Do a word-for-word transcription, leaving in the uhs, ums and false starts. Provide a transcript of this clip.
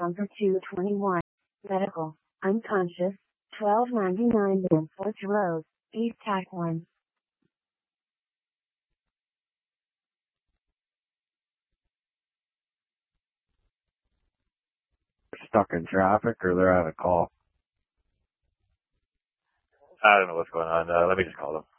for two twenty-one. Medical. Unconscious. twelve ninety-nine Danforth Road, East Tack one. Stuck in traffic or they're on a call? I don't know what's going on. Uh, let me just call them.